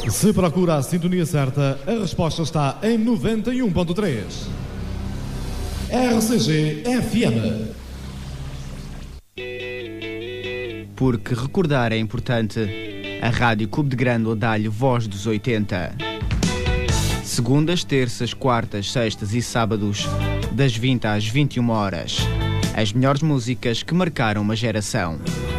Se procura a sintonia certa, a resposta está em 91.3. RCG FM. Porque recordar é importante, a Rádio Cubo de Grândola dá-lhe voz dos 80. Segundas, terças, quartas, sextas e sábados, das 20 às 21 horas. As melhores músicas que marcaram uma geração.